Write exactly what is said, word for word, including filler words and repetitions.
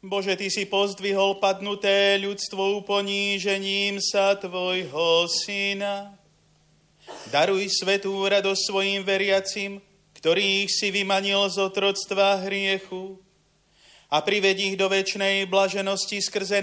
Bože, Ty si pozdvihol padnuté ľudstvo uponížením sa Tvojho Syna. Daruj svätú radosť svojim veriacim, ktorých si vymanil z otroctva hriechu, a prived ich do večnej blaženosti skrze